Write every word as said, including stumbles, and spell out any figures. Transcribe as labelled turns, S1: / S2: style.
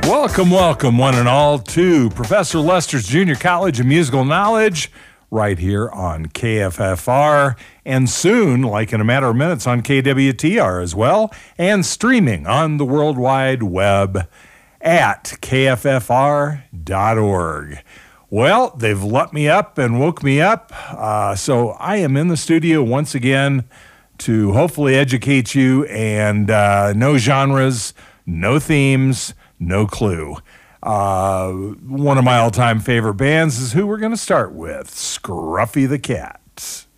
S1: Welcome, welcome, one and all, to Professor Lester's Junior College of Musical Knowledge, right here on K F F R, and soon, like in a matter of minutes, on K W T R as well, and streaming on the World Wide Web at K F F R dot org. Well, they've let me up and woke me up, uh, so I am in the studio once again to hopefully educate you, and uh, no genres, no themes, no clue. Uh, one of my all-time favorite bands is who we're going to start with, Scruffy the Cat.